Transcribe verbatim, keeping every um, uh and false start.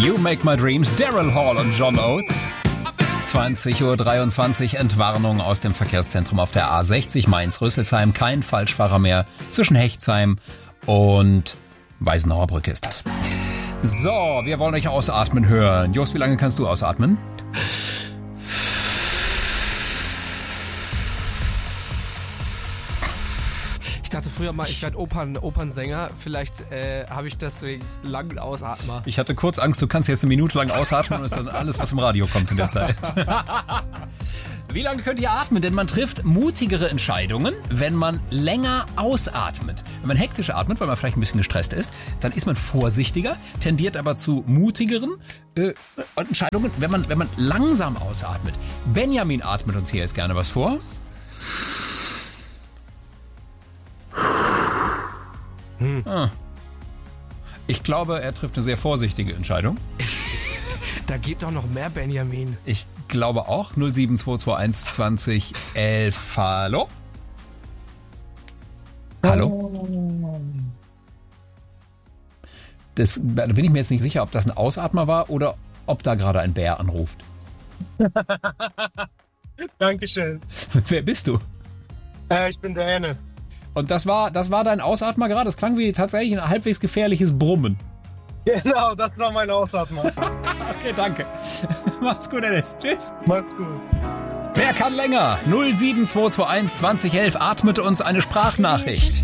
You Make My Dreams, Daryl Hall und John Oates. zwanzig Uhr dreiundzwanzig, Entwarnung aus dem Verkehrszentrum auf der A sechzig Mainz-Rüsselsheim. Kein Falschfahrer mehr zwischen Hechtsheim und Weißenauer Brücke ist das. So, wir wollen euch ausatmen hören. Jost, wie lange kannst du ausatmen? Ich dachte früher mal, ich werde Opern, Opernsänger. Vielleicht äh, habe ich deswegen langen Ausatmer. Ich hatte kurz Angst, du kannst jetzt eine Minute lang ausatmen und ist dann alles, was im Radio kommt in der Zeit. Wie lange könnt ihr atmen? Denn man trifft mutigere Entscheidungen, wenn man länger ausatmet. Wenn man hektisch atmet, weil man vielleicht ein bisschen gestresst ist, dann ist man vorsichtiger, tendiert aber zu mutigeren äh, Entscheidungen, wenn man, wenn man langsam ausatmet. Benjamin atmet uns hier jetzt gerne was vor. Hm. Ah. Ich glaube, er trifft eine sehr vorsichtige Entscheidung. Da geht doch noch mehr, Benjamin. Ich glaube auch. null sieben zwei zwei eins zwanzig elf. Hallo? Hallo? Das, da bin ich mir jetzt nicht sicher, ob das ein Ausatmer war oder ob da gerade ein Bär anruft. Dankeschön. Wer bist du? Äh, ich bin der Ernest. Und das war, das war dein Ausatmer gerade? Das klang wie tatsächlich ein halbwegs gefährliches Brummen. Genau, das war mein Ausatmer. Okay, danke. Mach's gut, Ernest. Tschüss. Macht's gut. Wer kann länger? null sieben zwei zwei eins zwanzig elf atmet uns eine Sprachnachricht.